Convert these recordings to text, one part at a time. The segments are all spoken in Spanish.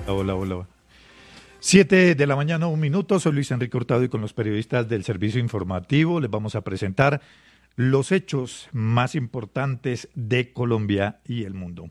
Hola, hola. 7 de la mañana, 1 minuto. Soy Luis Enrique Hurtado y con los periodistas del Servicio Informativo les vamos a presentar los hechos más importantes de Colombia y el mundo.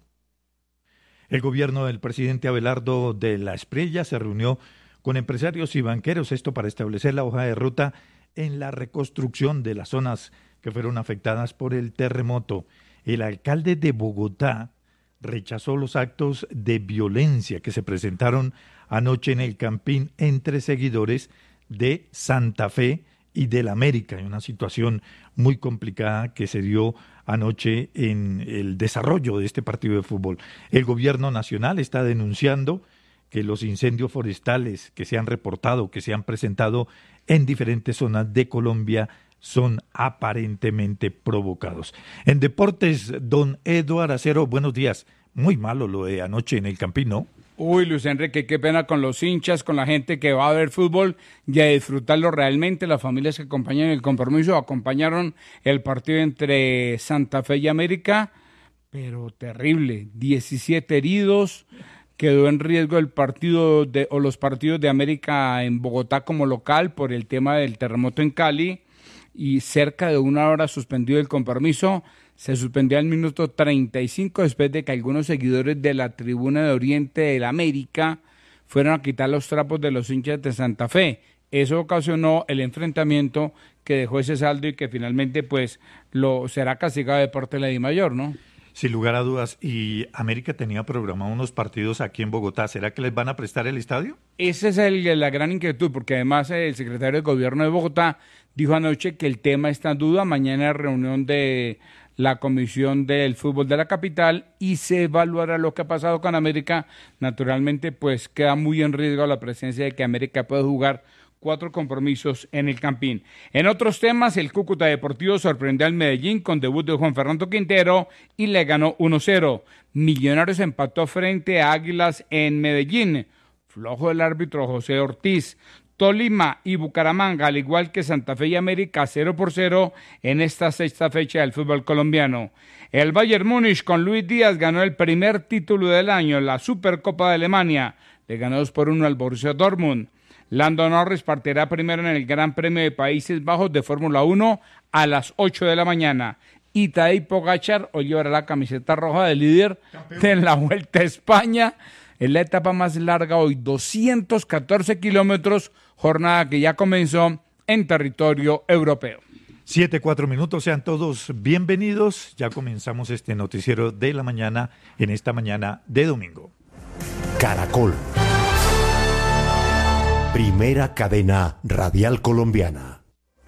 El gobierno del presidente Abelardo de la Espriella se reunió con empresarios y banqueros, esto para establecer la hoja de ruta en la reconstrucción de las zonas que fueron afectadas por el terremoto. El alcalde de Bogotá rechazó los actos de violencia que se presentaron anoche en el Campín entre seguidores de Santa Fe y del América, en una situación muy complicada que se dio anoche en el desarrollo de este partido de fútbol. El gobierno nacional está denunciando que los incendios forestales que se han reportado, que se han presentado en diferentes zonas de Colombia, son aparentemente provocados. En deportes, don Eduardo Acero, buenos días. Muy malo lo de anoche en el Campín, ¿no? Uy, Luis Enrique, qué pena con los hinchas, con la gente que va a ver fútbol y a disfrutarlo realmente. Las familias que acompañan el compromiso acompañaron el partido entre Santa Fe y América, pero terrible. 17 heridos, quedó en riesgo el partido o los partidos de América en Bogotá como local por el tema del terremoto en Cali y cerca de 1 hora suspendido el compromiso. Se suspendió al minuto 35 después de que algunos seguidores de la tribuna de Oriente del América fueron a quitar los trapos de los hinchas de Santa Fe. Eso ocasionó el enfrentamiento que dejó ese saldo y que finalmente pues será castigado de parte de la DIMAYOR, ¿no? Sin lugar a dudas. Y América tenía programado unos partidos aquí en Bogotá. ¿Será que les van a prestar el estadio? Esa es la gran inquietud, porque además el secretario de Gobierno de Bogotá dijo anoche que el tema está en duda. Mañana reunión de la Comisión del Fútbol de la capital y se evaluará lo que ha pasado con América. Naturalmente, pues queda muy en riesgo la presencia de que América pueda jugar 4 compromisos en el Campín. En otros temas, el Cúcuta Deportivo sorprendió al Medellín con debut de Juan Fernando Quintero y le ganó 1-0. Millonarios empató frente a Águilas en Medellín. Flojo el árbitro José Ortiz. Tolima y Bucaramanga, al igual que Santa Fe y América, 0-0 en esta sexta fecha del fútbol colombiano. El Bayern Múnich con Luis Díaz ganó el primer título del año, la Supercopa de Alemania. Le ganó 2-1 al Borussia Dortmund. Lando Norris partirá primero en el Gran Premio de Países Bajos de Fórmula 1 a las 8 de la mañana. Y Tadej Pogačar hoy llevará la camiseta roja de líder de la Vuelta a España. Es la etapa más larga hoy, 214 kilómetros, jornada que ya comenzó en territorio europeo. 7:04, sean todos bienvenidos. Ya comenzamos este noticiero de la mañana en esta mañana de domingo. Caracol. Primera cadena radial colombiana.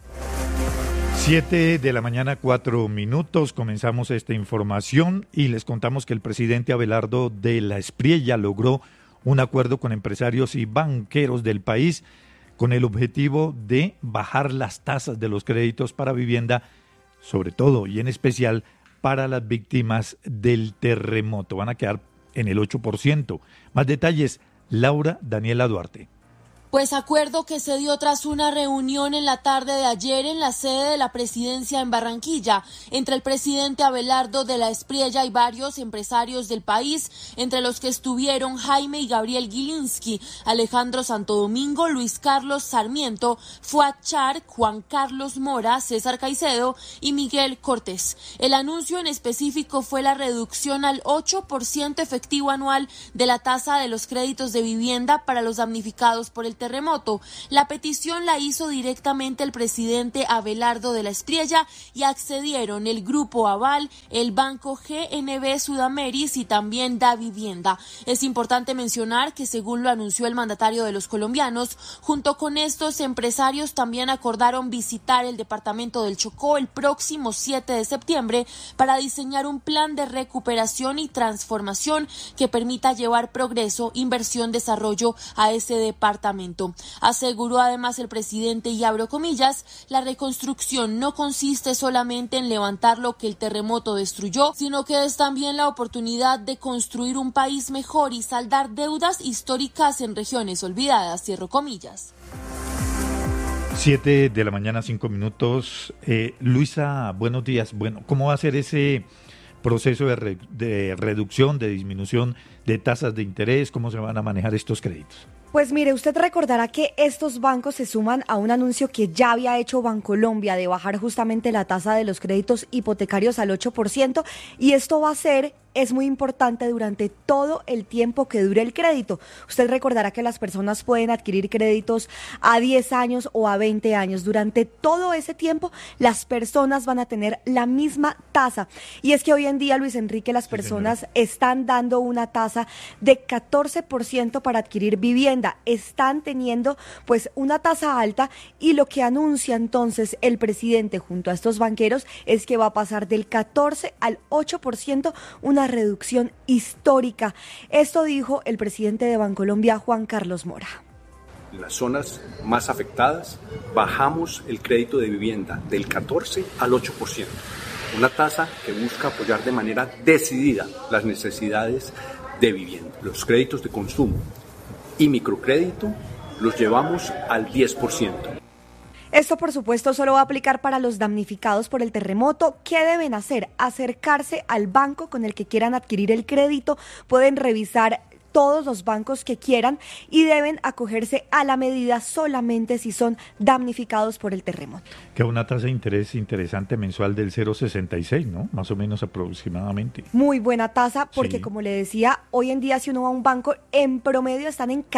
7:04, comenzamos esta información y les contamos que el presidente Abelardo de la Espriella logró un acuerdo con empresarios y banqueros del país con el objetivo de bajar las tasas de los créditos para vivienda, sobre todo y en especial para las víctimas del terremoto. Van a quedar en el 8%. Más detalles, Laura Daniela Duarte. Pues acuerdo que se dio tras una reunión en la tarde de ayer en la sede de la presidencia en Barranquilla, entre el presidente Abelardo de la Espriella y varios empresarios del país, entre los que estuvieron Jaime y Gabriel Gilinski, Alejandro Santo Domingo, Luis Carlos Sarmiento, Fuad Char, Juan Carlos Mora, César Caicedo y Miguel Cortés. El anuncio en específico fue la reducción al 8% efectivo anual de la tasa de los créditos de vivienda para los damnificados por el terremoto. La petición la hizo directamente el presidente Abelardo de la Espriella y accedieron el Grupo Aval, el Banco GNB Sudameris y también Da Vivienda. Es importante mencionar que según lo anunció el mandatario de los colombianos, junto con estos empresarios también acordaron visitar el departamento del Chocó el próximo 7 de septiembre para diseñar un plan de recuperación y transformación que permita llevar progreso, inversión, desarrollo a ese departamento. Aseguró además el presidente, y abro comillas, la reconstrucción no consiste solamente en levantar lo que el terremoto destruyó, sino que es también la oportunidad de construir un país mejor y saldar deudas históricas en regiones olvidadas, cierro comillas. 7:05. Luisa, buenos días. Bueno, ¿cómo va a ser ese proceso de reducción, de disminución de tasas de interés? ¿Cómo se van a manejar estos créditos? Pues mire, usted recordará que estos bancos se suman a un anuncio que ya había hecho Bancolombia de bajar justamente la tasa de los créditos hipotecarios al 8%, y esto va a ser... es muy importante durante todo el tiempo que dure el crédito. Usted recordará que las personas pueden adquirir créditos a 10 años o a 20 años. Durante todo ese tiempo, las personas van a tener la misma tasa. Y es que hoy en día, Luis Enrique, las personas están dando una tasa de 14% para adquirir vivienda. Están teniendo pues una tasa alta, y lo que anuncia entonces el presidente junto a estos banqueros es que va a pasar del 14 al 8%, una reducción histórica. Esto dijo el presidente de Bancolombia, Juan Carlos Mora. En las zonas más afectadas bajamos el crédito de vivienda del 14 al 8%, una tasa que busca apoyar de manera decidida las necesidades de vivienda. Los créditos de consumo y microcrédito los llevamos al 10%. Esto, por supuesto, solo va a aplicar para los damnificados por el terremoto. ¿Qué deben hacer? Acercarse al banco con el que quieran adquirir el crédito. Pueden revisar todos los bancos que quieran y deben acogerse a la medida solamente si son damnificados por el terremoto. Que una tasa de interés interesante mensual del 0,66, ¿no? Más o menos aproximadamente. Muy buena tasa porque, sí, como le decía, hoy en día si uno va a un banco, en promedio están en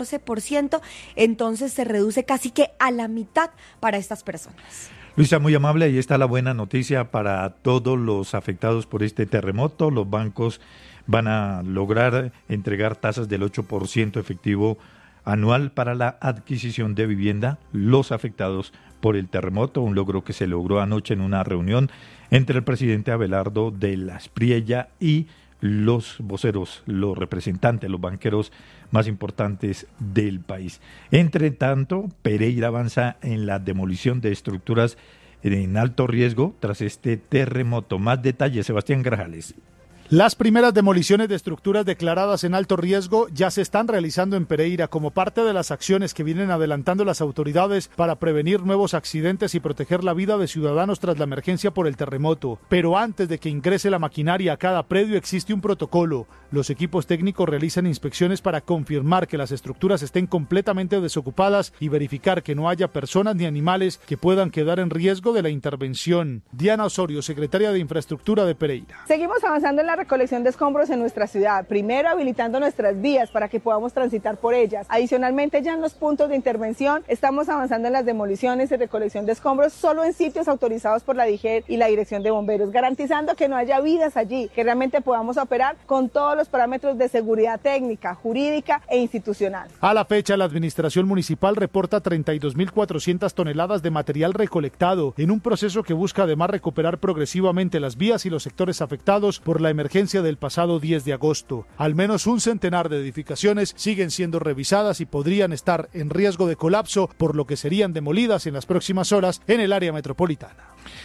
14%, entonces se reduce casi que a la mitad para estas personas. Luisa, muy amable, ahí está la buena noticia para todos los afectados por este terremoto. Los bancos van a lograr entregar tasas del 8% efectivo anual para la adquisición de vivienda, los afectados por el terremoto, un logro que se logró anoche en una reunión entre el presidente Abelardo de la Espriella y los voceros, los representantes, los banqueros más importantes del país. Entre tanto, Pereira avanza en la demolición de estructuras en alto riesgo tras este terremoto. Más detalles, Sebastián Grajales. Las primeras demoliciones de estructuras declaradas en alto riesgo ya se están realizando en Pereira como parte de las acciones que vienen adelantando las autoridades para prevenir nuevos accidentes y proteger la vida de ciudadanos tras la emergencia por el terremoto. Pero antes de que ingrese la maquinaria a cada predio existe un protocolo. Los equipos técnicos realizan inspecciones para confirmar que las estructuras estén completamente desocupadas y verificar que no haya personas ni animales que puedan quedar en riesgo de la intervención. Diana Osorio, secretaria de Infraestructura de Pereira. Seguimos avanzando en la recolección de escombros en nuestra ciudad, primero habilitando nuestras vías para que podamos transitar por ellas. Adicionalmente, ya en los puntos de intervención estamos avanzando en las demoliciones y recolección de escombros solo en sitios autorizados por la DIGER y la Dirección de Bomberos, garantizando que no haya vidas allí, que realmente podamos operar con todos los parámetros de seguridad técnica, jurídica e institucional. A la fecha, la administración municipal reporta 32.400 toneladas de material recolectado en un proceso que busca además recuperar progresivamente las vías y los sectores afectados por la emergencia del pasado 10 de agosto. Al menos un centenar de edificaciones siguen siendo revisadas y podrían estar en riesgo de colapso, por lo que serían demolidas en las próximas horas en el área metropolitana.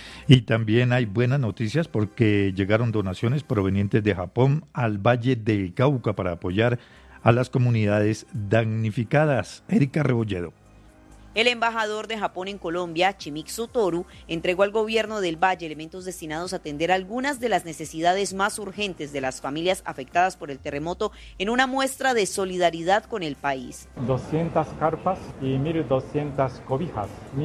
Y también hay buenas noticias porque llegaron donaciones provenientes de Japón al Valle del Cauca para apoyar a las comunidades damnificadas. Erika Rebolledo. El embajador de Japón en Colombia, Shimizu Toru, entregó al gobierno del Valle elementos destinados a atender algunas de las necesidades más urgentes de las familias afectadas por el terremoto en una muestra de solidaridad con el país. 200 carpas y 1.200 cobijas,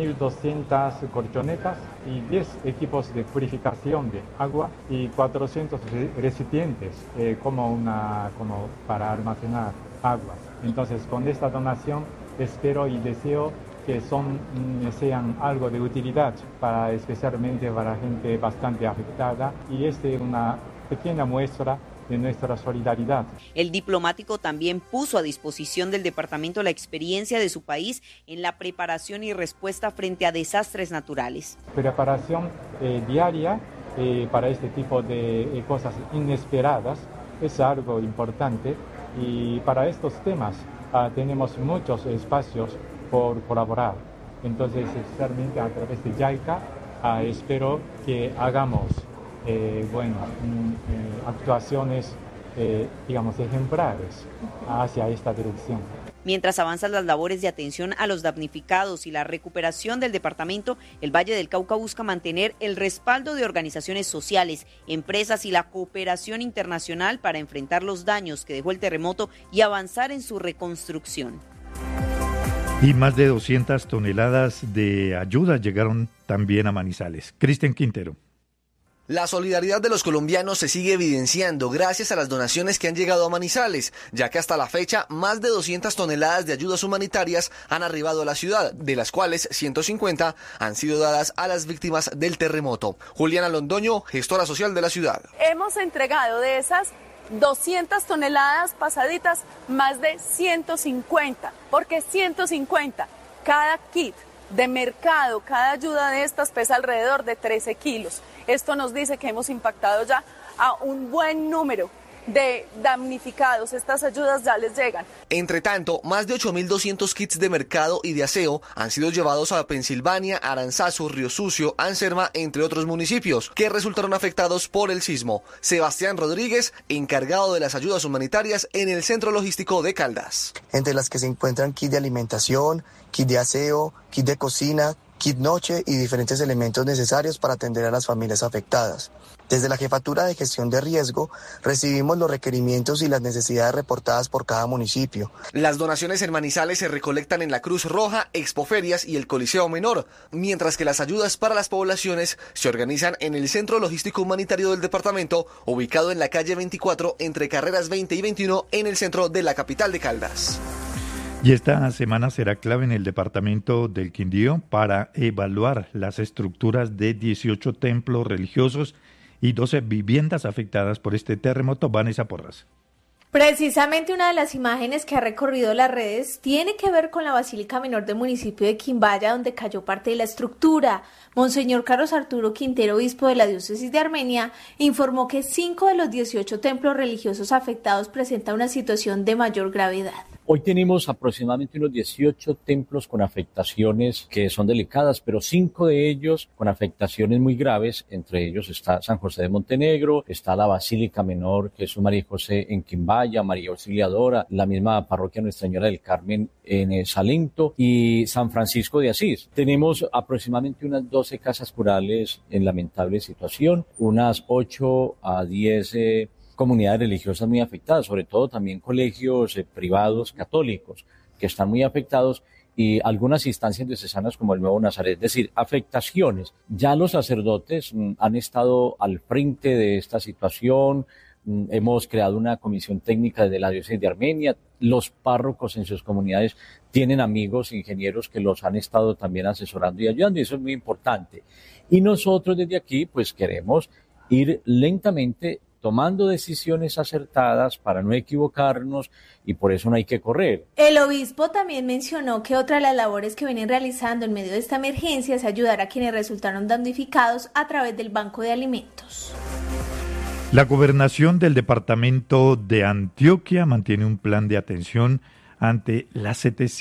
1.200 colchonetas y 10 equipos de purificación de agua y 400 recipientes como para almacenar agua. Entonces, con esta donación espero y deseo que sean algo de utilidad especialmente para la gente bastante afectada, y es una pequeña muestra de nuestra solidaridad. El diplomático también puso a disposición del departamento la experiencia de su país en la preparación y respuesta frente a desastres naturales. Preparación diaria para este tipo de cosas inesperadas es algo importante, y para estos temas tenemos muchos espacios por colaborar. Entonces, especialmente a través de JICA, espero que hagamos actuaciones ejemplares hacia esta dirección. Mientras avanzan las labores de atención a los damnificados y la recuperación del departamento, el Valle del Cauca busca mantener el respaldo de organizaciones sociales, empresas y la cooperación internacional para enfrentar los daños que dejó el terremoto y avanzar en su reconstrucción. Y más de 200 toneladas de ayuda llegaron también a Manizales. Cristian Quintero. La solidaridad de los colombianos se sigue evidenciando gracias a las donaciones que han llegado a Manizales, ya que hasta la fecha más de 200 toneladas de ayudas humanitarias han arribado a la ciudad, de las cuales 150 han sido dadas a las víctimas del terremoto. Juliana Londoño, gestora social de la ciudad. Hemos entregado de esas 200 toneladas pasaditas, más de 150, porque 150, cada kit de mercado, cada ayuda de estas pesa alrededor de 13 kilos. Esto nos dice que hemos impactado ya a un buen número de damnificados. Estas ayudas ya les llegan. Entre tanto, más de 8.200 kits de mercado y de aseo han sido llevados a Pensilvania, Aranzazu, Río Sucio, Anserma, entre otros municipios, que resultaron afectados por el sismo. Sebastián Rodríguez, encargado de las ayudas humanitarias en el Centro Logístico de Caldas. Entre las que se encuentran kit de alimentación, kit de aseo, kit de cocina, kit noche y diferentes elementos necesarios para atender a las familias afectadas. Desde la Jefatura de Gestión de Riesgo recibimos los requerimientos y las necesidades reportadas por cada municipio. Las donaciones en Manizales se recolectan en la Cruz Roja, Expoferias y el Coliseo Menor, mientras que las ayudas para las poblaciones se organizan en el Centro Logístico Humanitario del departamento, ubicado en la calle 24 entre carreras 20 y 21 en el centro de la capital de Caldas. Y esta semana será clave en el departamento del Quindío para evaluar las estructuras de 18 templos religiosos y 12 viviendas afectadas por este terremoto. Vanessa Porras. Precisamente una de las imágenes que ha recorrido las redes tiene que ver con la Basílica Menor del municipio de Quimbaya, donde cayó parte de la estructura. Monseñor Carlos Arturo Quintero, obispo de la diócesis de Armenia, informó que 5 de los 18 templos religiosos afectados presentan una situación de mayor gravedad. Hoy tenemos aproximadamente unos 18 templos con afectaciones que son delicadas, pero 5 de ellos con afectaciones muy graves. Entre ellos está San José de Montenegro, está la Basílica Menor Jesús María y José en Quimbaya, María Auxiliadora, la misma parroquia Nuestra Señora del Carmen en Salento y San Francisco de Asís. Tenemos aproximadamente unas 12 casas curales en lamentable situación, unas 8 a 10 comunidades religiosas muy afectadas, sobre todo también colegios privados católicos que están muy afectados y algunas instancias diocesanas como el Nuevo Nazaret, es decir, afectaciones. Ya los sacerdotes han estado al frente de esta situación, hemos creado una comisión técnica desde la diócesis de Armenia, los párrocos en sus comunidades tienen amigos, ingenieros que los han estado también asesorando y ayudando y eso es muy importante. Y nosotros desde aquí pues queremos ir lentamente tomando decisiones acertadas para no equivocarnos y por eso no hay que correr. El obispo también mencionó que otra de las labores que vienen realizando en medio de esta emergencia es ayudar a quienes resultaron damnificados a través del Banco de Alimentos. La gobernación del departamento de Antioquia mantiene un plan de atención ante las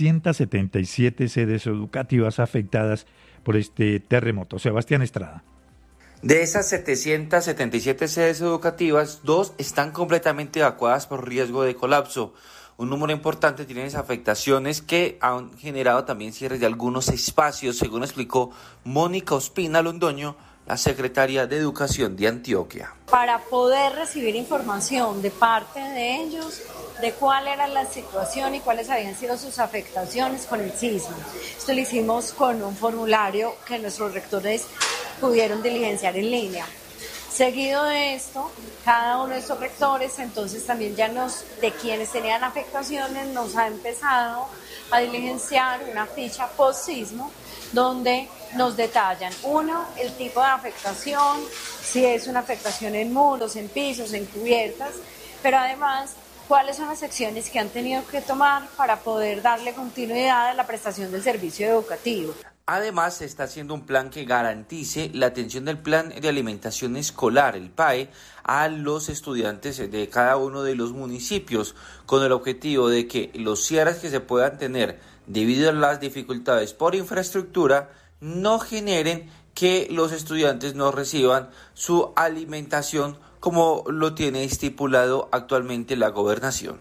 777 sedes educativas afectadas por este terremoto. Sebastián Estrada. De esas 777 sedes educativas, 2 están completamente evacuadas por riesgo de colapso. Un número importante tiene afectaciones que han generado también cierres de algunos espacios, según explicó Mónica Ospina Londoño, la secretaria de Educación de Antioquia. Para poder recibir información de parte de ellos de cuál era la situación y cuáles habían sido sus afectaciones con el sismo. Esto lo hicimos con un formulario que nuestros rectores pudieron diligenciar en línea. Seguido de esto, cada uno de estos rectores, entonces también ya de quienes tenían afectaciones, nos ha empezado a diligenciar una ficha post-sismo donde nos detallan, uno, el tipo de afectación, si es una afectación en muros, en pisos, en cubiertas, pero además cuáles son las acciones que han tenido que tomar para poder darle continuidad a la prestación del servicio educativo. Además, se está haciendo un plan que garantice la atención del plan de alimentación escolar, el PAE, a los estudiantes de cada uno de los municipios, con el objetivo de que los cierres que se puedan tener debido a las dificultades por infraestructura no generen que los estudiantes no reciban su alimentación como lo tiene estipulado actualmente la gobernación.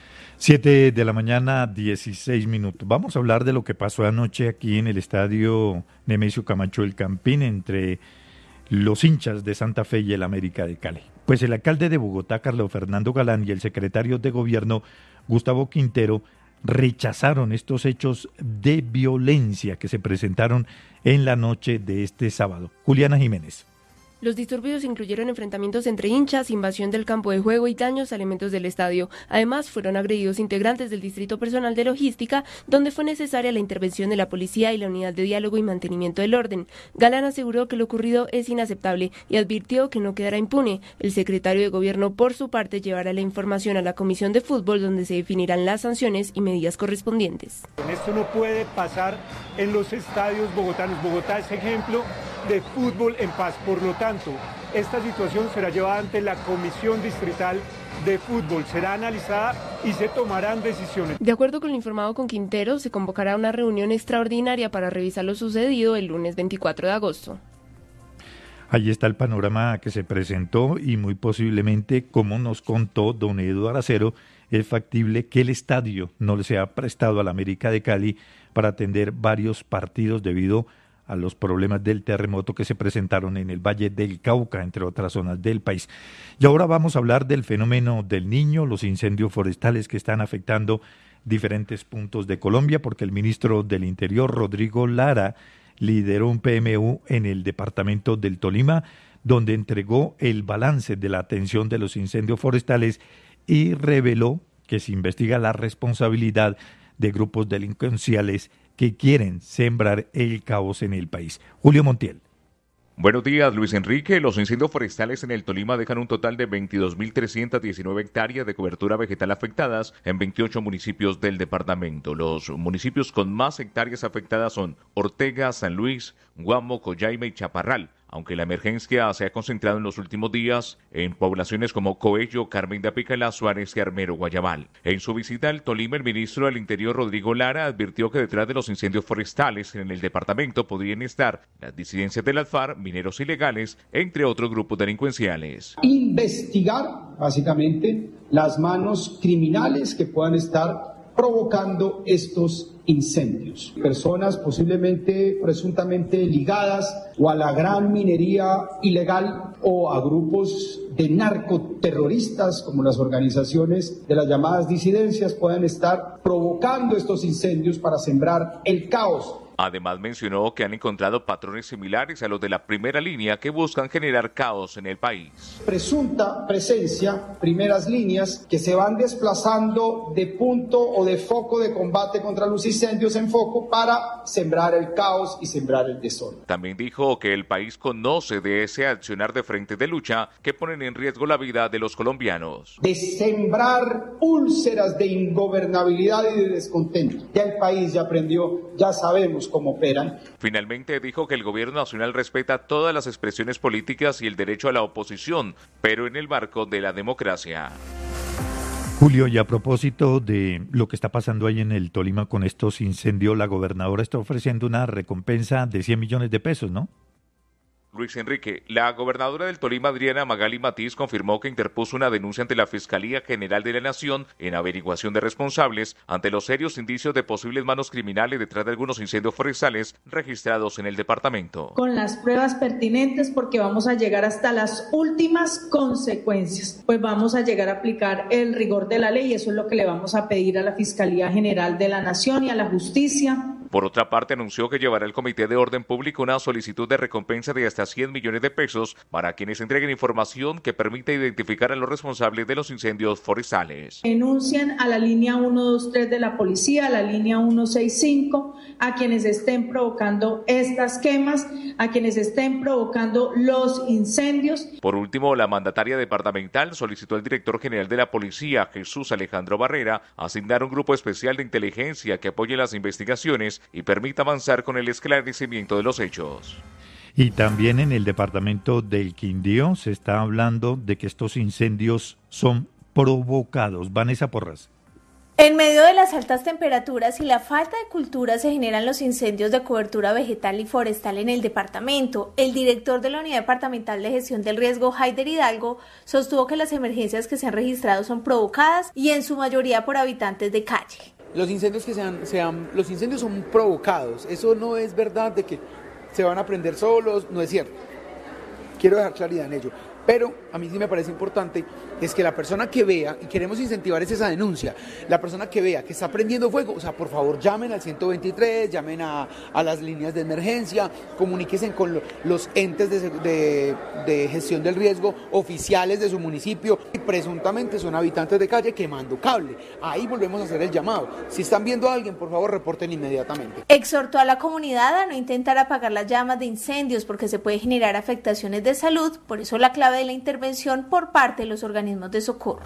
7 de la mañana, 16 minutos. Vamos a hablar de lo que pasó anoche aquí en el estadio Nemesio Camacho del Campín entre los hinchas de Santa Fe y el América de Cali. Pues el alcalde de Bogotá, Carlos Fernando Galán, y el secretario de Gobierno, Gustavo Quintero, rechazaron estos hechos de violencia que se presentaron en la noche de este sábado. Juliana Jiménez. Los disturbios incluyeron enfrentamientos entre hinchas, invasión del campo de juego y daños a elementos del estadio. Además, fueron agredidos integrantes del Distrito Personal de Logística, donde fue necesaria la intervención de la policía y la unidad de diálogo y mantenimiento del orden. Galán aseguró que lo ocurrido es inaceptable y advirtió que no quedará impune. El secretario de Gobierno, por su parte, llevará la información a la Comisión de Fútbol, donde se definirán las sanciones y medidas correspondientes. Esto no puede pasar en los estadios bogotanos. Bogotá es ejemplo de fútbol en paz. Por lo tanto, esta situación será llevada ante la Comisión Distrital de Fútbol, será analizada y se tomarán decisiones. De acuerdo con lo informado con Quintero, se convocará una reunión extraordinaria para revisar lo sucedido el lunes 24 de agosto. Ahí está el panorama que se presentó y muy posiblemente, como nos contó don Eduardo Acero, es factible que el estadio no le sea prestado a la América de Cali para atender varios partidos debido a los problemas del terremoto que se presentaron en el Valle del Cauca, entre otras zonas del país. Y ahora vamos a hablar del fenómeno del Niño, los incendios forestales que están afectando diferentes puntos de Colombia, porque el ministro del Interior, Rodrigo Lara, lideró un PMU en el departamento del Tolima, donde entregó el balance de la atención de los incendios forestales y reveló que se investiga la responsabilidad de grupos delincuenciales que quieren sembrar el caos en el país. Julio Montiel. Buenos días, Luis Enrique. Los incendios forestales en el Tolima dejan un total de 22.319 hectáreas de cobertura vegetal afectadas en 28 municipios del departamento. Los municipios con más hectáreas afectadas son Ortega, San Luis, Guamo, Coyaima y Chaparral, aunque la emergencia se ha concentrado en los últimos días en poblaciones como Coello, Carmen de Apicalá, Suárez y Armero, Guayabal. En su visita al Tolima, el ministro del Interior, Rodrigo Lara, advirtió que detrás de los incendios forestales en el departamento podrían estar las disidencias de las FARC, mineros ilegales, entre otros grupos delincuenciales. Investigar, básicamente, las manos criminales que puedan estar provocando estos incendios. Personas posiblemente, presuntamente ligadas o a la gran minería ilegal o a grupos de narcoterroristas como las organizaciones de las llamadas disidencias puedan estar provocando estos incendios para sembrar el caos. Además mencionó que han encontrado patrones similares a los de la primera línea que buscan generar caos en el país. Presunta presencia, primeras líneas que se van desplazando de punto o de foco de combate contra los incendios en foco para sembrar el caos y sembrar el desorden. También dijo que el país conoce de ese accionar de frentes de lucha que ponen en riesgo la vida de los colombianos. De sembrar úlceras de ingobernabilidad y de descontento. Ya el país ya aprendió, ya sabemos cómo operan. Finalmente dijo que el gobierno nacional respeta todas las expresiones políticas y el derecho a la oposición, pero en el marco de la democracia. Julio, y a propósito de lo que está pasando ahí en el Tolima con estos incendios, la gobernadora está ofreciendo una recompensa de 100 millones de pesos, ¿no? Luis Enrique, la gobernadora del Tolima, Adriana Magali Matiz, confirmó que interpuso una denuncia ante la Fiscalía General de la Nación en averiguación de responsables ante los serios indicios de posibles manos criminales detrás de algunos incendios forestales registrados en el departamento. Con las pruebas pertinentes, porque vamos a llegar hasta las últimas consecuencias, pues vamos a llegar a aplicar el rigor de la ley y eso es lo que le vamos a pedir a la Fiscalía General de la Nación y a la Justicia. Por otra parte, anunció que llevará al Comité de Orden Público una solicitud de recompensa de hasta 100 millones de pesos para quienes entreguen información que permita identificar a los responsables de los incendios forestales. Denuncian a la línea 123 de la policía, a la línea 165, a quienes estén provocando estas quemas, a quienes estén provocando los incendios. Por último, la mandataria departamental solicitó al director general de la policía, Jesús Alejandro Barrera, asignar un grupo especial de inteligencia que apoye las investigaciones y permita avanzar con el esclarecimiento de los hechos. Y también en el departamento del Quindío se está hablando de que estos incendios son provocados. Vanessa Porras. En medio de las altas temperaturas y la falta de cultura se generan los incendios de cobertura vegetal y forestal en el departamento. El director de la Unidad Departamental de Gestión del Riesgo, Haider Hidalgo, sostuvo que las emergencias que se han registrado son provocadas y en su mayoría por habitantes de calle. Los incendios los incendios son provocados. Eso no es verdad de que se van a prender solos, no es cierto. Quiero dejar claridad en ello. Pero a mí sí me parece importante es que la persona que vea, y queremos incentivar esa denuncia, la persona que vea que está prendiendo fuego, o sea, por favor llamen al 123, llamen a las líneas de emergencia, comuníquense con los entes de gestión del riesgo oficiales de su municipio, y presuntamente son habitantes de calle quemando cable. Ahí volvemos a hacer el llamado. Si están viendo a alguien, por favor reporten inmediatamente. Exhortó a la comunidad a no intentar apagar las llamas de incendios porque se puede generar afectaciones de salud, por eso la clave de la intervención por parte de los organismos de socorro.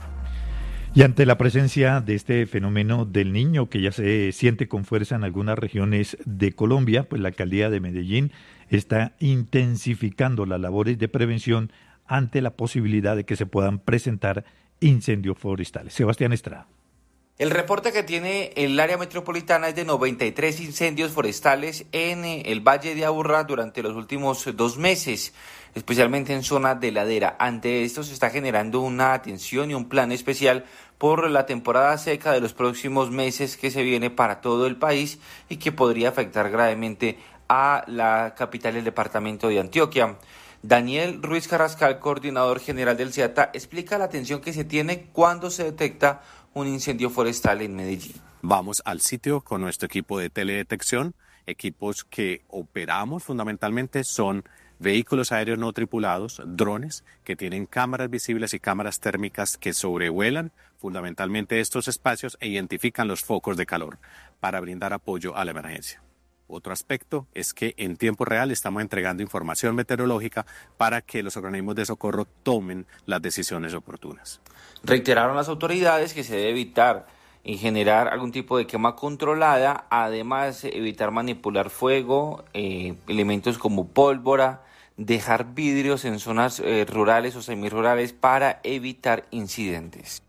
Y ante la presencia de este fenómeno del Niño, que ya se siente con fuerza en algunas regiones de Colombia, pues la alcaldía de Medellín está intensificando las labores de prevención ante la posibilidad de que se puedan presentar incendios forestales. Sebastián Estrada. El reporte que tiene el área metropolitana es de 93 incendios forestales en el Valle de Aburrá durante los últimos 2 meses, especialmente en zona de ladera. Ante esto se está generando una atención y un plan especial por la temporada seca de los próximos meses que se viene para todo el país y que podría afectar gravemente a la capital del departamento de Antioquia. Daniel Ruiz Carrascal, coordinador general del CIATA, explica la atención que se tiene cuando se detecta un incendio forestal en Medellín. Vamos al sitio con nuestro equipo de teledetección. Equipos que operamos fundamentalmente son vehículos aéreos no tripulados, drones que tienen cámaras visibles y cámaras térmicas que sobrevuelan fundamentalmente estos espacios e identifican los focos de calor para brindar apoyo a la emergencia. Otro aspecto es que en tiempo real estamos entregando información meteorológica para que los organismos de socorro tomen las decisiones oportunas. Reiteraron las autoridades que se debe evitar generar algún tipo de quema controlada, además evitar manipular fuego, elementos como pólvora, dejar vidrios en zonas rurales o semirurales para evitar incidentes.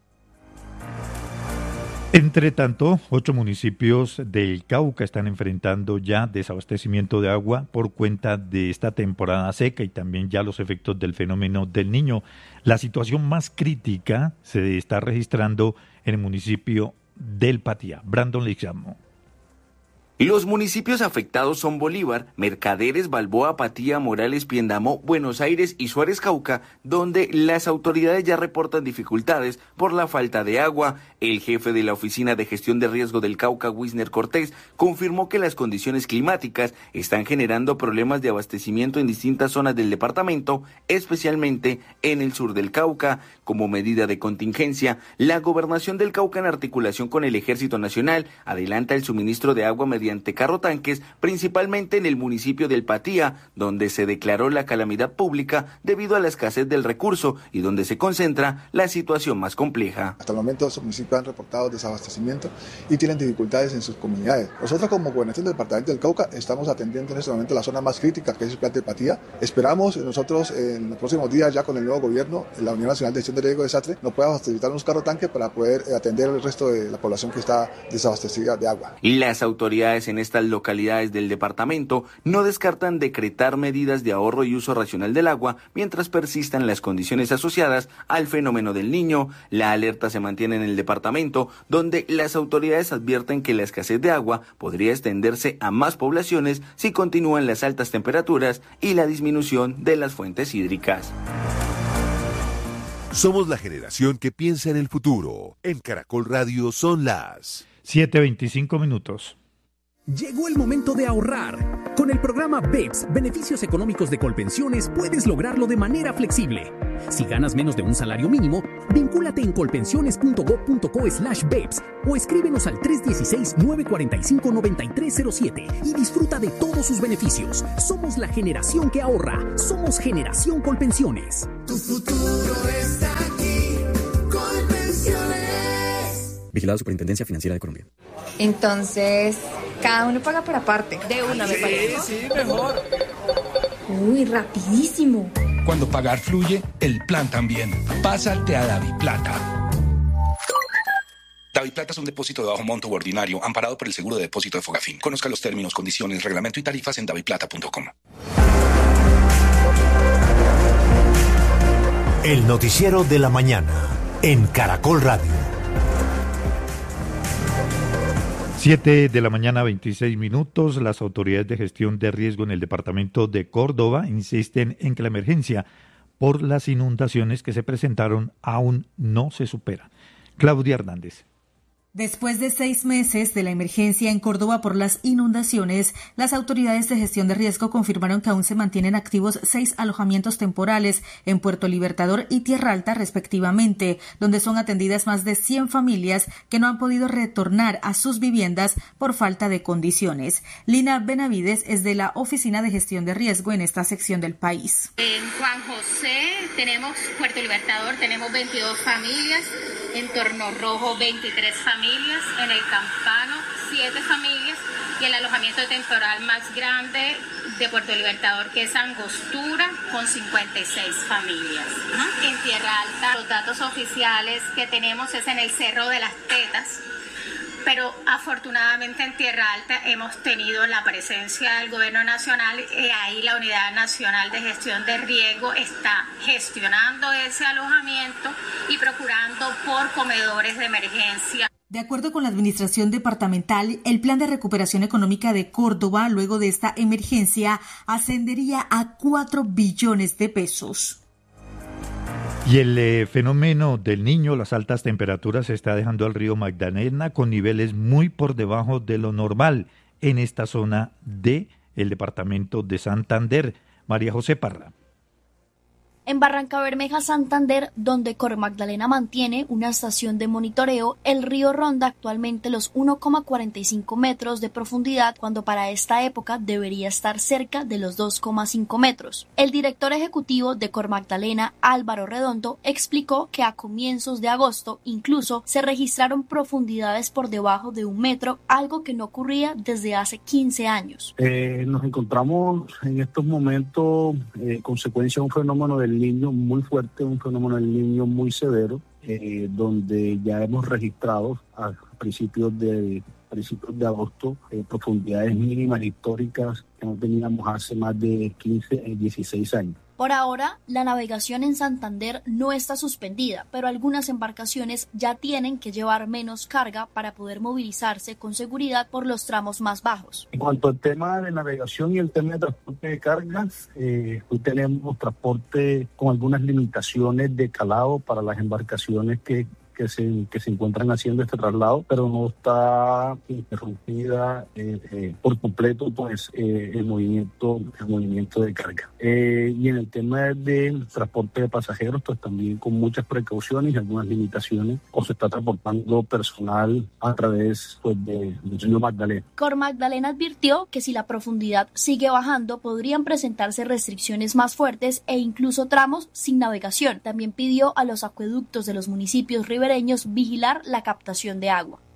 Entre tanto, 8 municipios del Cauca están enfrentando ya desabastecimiento de agua por cuenta de esta temporada seca y también ya los efectos del fenómeno del Niño. La situación más crítica se está registrando en el municipio del Patía. Brandon Lixamo. Los municipios afectados son Bolívar, Mercaderes, Balboa, Patía, Morales, Piendamó, Buenos Aires y Suárez Cauca, donde las autoridades ya reportan dificultades por la falta de agua. El jefe de la Oficina de Gestión de Riesgo del Cauca, Wisner Cortés, confirmó que las condiciones climáticas están generando problemas de abastecimiento en distintas zonas del departamento, especialmente en el sur del Cauca. Como medida de contingencia, la Gobernación del Cauca, en articulación con el Ejército Nacional, adelanta el suministro de agua mediante carrotanques, principalmente en el municipio del Patía, donde se declaró la calamidad pública debido a la escasez del recurso y donde se concentra la situación más compleja. Hasta el momento los municipios han reportado desabastecimiento y tienen dificultades en sus comunidades. Nosotros como Gobernación del Departamento del Cauca estamos atendiendo en este momento la zona más crítica, que es el plan de Patía. Esperamos nosotros en los próximos días, ya con el nuevo gobierno, la Unión Nacional de Gestión de Riesgo de Satre, nos pueda facilitar unos carrotanques para poder atender el resto de la población que está desabastecida de agua. Las autoridades en estas localidades del departamento no descartan decretar medidas de ahorro y uso racional del agua mientras persistan las condiciones asociadas al fenómeno del Niño. La alerta se mantiene en el departamento, donde las autoridades advierten que la escasez de agua podría extenderse a más poblaciones si continúan las altas temperaturas y la disminución de las fuentes hídricas. Somos la generación que piensa en el futuro. En Caracol Radio son las 7:25. Llegó el momento de ahorrar. Con el programa BEPS, Beneficios Económicos de Colpensiones, puedes lograrlo de manera flexible. Si ganas menos de un salario mínimo, vincúlate en colpensiones.gov.co/BEPS o escríbenos al 316-945-9307 y disfruta de todos sus beneficios. Somos la generación que ahorra. Somos Generación Colpensiones. Tu futuro está aquí. Colpensiones. Vigilado Superintendencia Financiera de Colombia. Entonces, cada uno paga por aparte. De una me parece. Sí, mejor. Uy, rapidísimo. Cuando pagar fluye, el plan también. Pásate a DaviPlata. DaviPlata es un depósito de bajo monto u ordinario amparado por el seguro de depósito de Fogafín. Conozca los términos, condiciones, reglamento y tarifas en daviplata.com. El noticiero de la mañana en Caracol Radio. 7 de la mañana, 26 minutos. Las autoridades de gestión de riesgo en el departamento de Córdoba insisten en que la emergencia por las inundaciones que se presentaron aún no se supera. Claudia Hernández. Después de 6 meses de la emergencia en Córdoba por las inundaciones, las autoridades de gestión de riesgo confirmaron que aún se mantienen activos 6 alojamientos temporales en Puerto Libertador y Tierra Alta respectivamente, donde son atendidas más de 100 familias que no han podido retornar a sus viviendas por falta de condiciones. Lina Benavides es de la Oficina de Gestión de Riesgo en esta sección del país. En Juan José tenemos Puerto Libertador, tenemos 22 familias, en Torno Rojo 23 familias, en el Campano 7 familias y el alojamiento temporal más grande de Puerto Libertador, que es Angostura, con 56 familias. En Tierra Alta los datos oficiales que tenemos es en el Cerro de las Tetas, pero afortunadamente en Tierra Alta hemos tenido la presencia del Gobierno Nacional y ahí la Unidad Nacional de Gestión de Riesgo está gestionando ese alojamiento y procurando por comedores de emergencia. De acuerdo con la Administración Departamental, el Plan de Recuperación Económica de Córdoba, luego de esta emergencia, ascendería a 4 billones de pesos. Y el fenómeno del Niño, las altas temperaturas, está dejando al río Magdalena con niveles muy por debajo de lo normal en esta zona del departamento de Santander. María José Parra. En Barrancabermeja, Santander, donde Cormagdalena mantiene una estación de monitoreo, el río ronda actualmente los 1,45 metros de profundidad, cuando para esta época debería estar cerca de los 2,5 metros. El director ejecutivo de Cormagdalena, Álvaro Redondo, explicó que a comienzos de agosto incluso se registraron profundidades por debajo de 1 metro, algo que no ocurría desde hace 15 años. Nos encontramos en estos momentos consecuencia de un fenómeno del Niño muy fuerte, un fenómeno del Niño muy severo, donde ya hemos registrado a principios de agosto profundidades mínimas históricas que no teníamos hace más de 16 años. Por ahora, la navegación en Santander no está suspendida, pero algunas embarcaciones ya tienen que llevar menos carga para poder movilizarse con seguridad por los tramos más bajos. En cuanto al tema de navegación y el tema de transporte de cargas, hoy tenemos transporte con algunas limitaciones de calado para las embarcaciones que se encuentran haciendo este traslado, pero no está interrumpida por completo pues el movimiento de carga. Y en el tema de transporte de pasajeros, pues también con muchas precauciones y algunas limitaciones, o se está transportando personal a través pues, del río Magdalena. Cormagdalena advirtió que si la profundidad sigue bajando, podrían presentarse restricciones más fuertes e incluso tramos sin navegación. También pidió a los acueductos de los municipios ribereños vigilar la captación de agua.